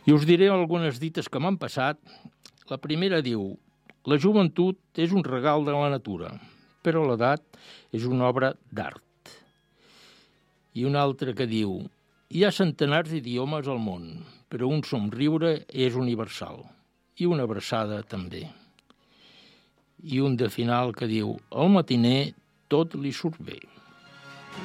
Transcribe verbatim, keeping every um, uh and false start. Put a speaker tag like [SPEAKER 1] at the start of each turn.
[SPEAKER 1] I us diré algunes dites que m'han passat. La primera diu: la joventut és un regal de la natura, però l'edat és una obra d'art. I una altra que diu: hi ha centenars d'idiomes al món, però un somriure és universal, i una abraçada també. I un de final que diu: al matiner tot li surt bé.